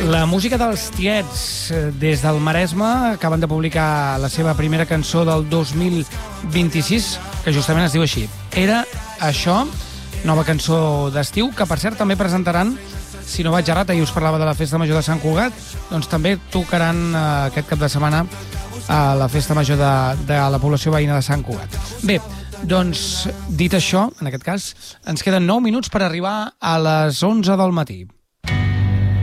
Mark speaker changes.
Speaker 1: La música dels Tiets, des del Maresme, acaben de publicar la seva primera cançó del 2026, que justament es diu així. Era això, nova cançó d'estiu, que per cert també presentaran, si no vaig errat, ahir us parlava de la Festa Major de Sant Cugat, doncs també tocaran aquest cap de setmana a la Festa Major de la població veïna de Sant Cugat. Bé, doncs, dit això, en aquest cas, ens queden 9 minuts per arribar a les 11 del matí.